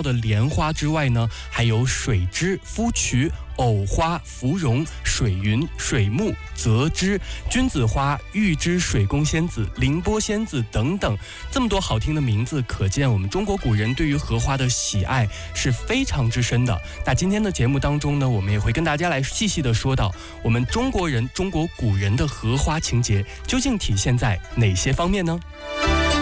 的莲花之外呢，还有水枝、芙蕖、藕花、芙蓉、水云、水木、泽枝、君子花、玉枝、水宫仙子、凌波仙子等等，这么多好听的名字，可见我们中国古人对于荷花的喜爱是非常之深的。那今天的节目当中呢，我们也会跟大家来细细的说到我们中国古人的荷花情节究竟体现在哪些方面呢？